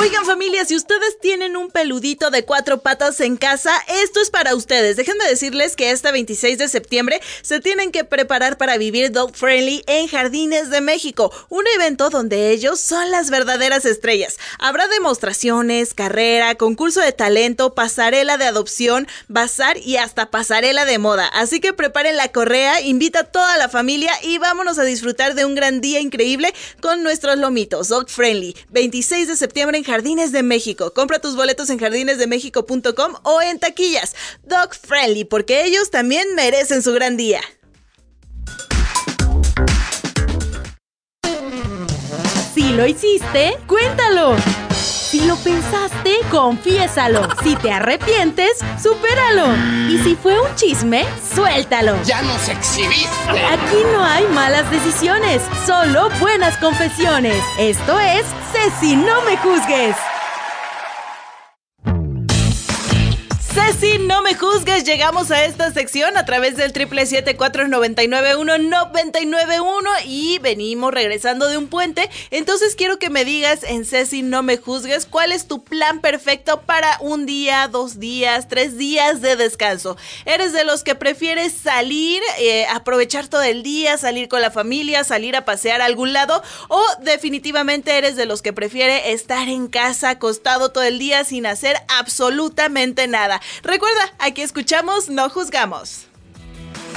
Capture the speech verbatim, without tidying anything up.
Oigan, familia, si ustedes tienen un peludito de cuatro patas en casa, esto es para ustedes. Déjenme decirles que este veintiséis de septiembre se tienen que preparar para vivir Dog Friendly en Jardines de México, un evento donde ellos son las verdaderas estrellas. Habrá demostraciones, carrera, concurso de talento, pasarela de adopción, bazar y hasta pasarela de moda. Así que preparen la correa, invita a toda la familia y vámonos a disfrutar de un gran día increíble con nuestros lomitos Dog Friendly. veintiséis de septiembre en Jardines de México. Compra tus boletos en jardines de méxico punto com o en taquillas. Dog Friendly, porque ellos también merecen su gran día. Si lo hiciste, cuéntalo. Si lo pensaste, confiésalo. Si te arrepientes, supéralo. Y si fue un chisme, suéltalo. ¡Ya nos exhibiste! Aquí no hay malas decisiones, solo buenas confesiones. Esto es Ceci, no me juzgues. Ceci, no me juzgues, llegamos a esta sección a través del triple siete cuatro nueve nueve uno nueve nueve uno y venimos regresando de un puente. Entonces quiero que me digas en Ceci, no me juzgues, ¿cuál es tu plan perfecto para un día, dos días, tres días de descanso? ¿Eres de los que prefieres salir, eh, aprovechar todo el día, salir con la familia, salir a pasear a algún lado? ¿O definitivamente eres de los que prefiere estar en casa acostado todo el día sin hacer absolutamente nada? Recuerda, aquí escuchamos No Juzgamos.